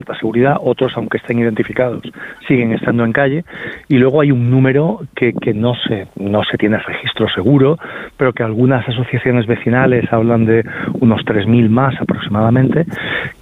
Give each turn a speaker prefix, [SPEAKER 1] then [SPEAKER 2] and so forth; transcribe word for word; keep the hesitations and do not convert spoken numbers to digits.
[SPEAKER 1] cierta seguridad, otros, aunque estén identificados, siguen estando en calle, y luego hay un número que, que no se, no se tiene registro seguro, pero que algunas asociaciones vecinales hablan de unos tres mil más aproximadamente,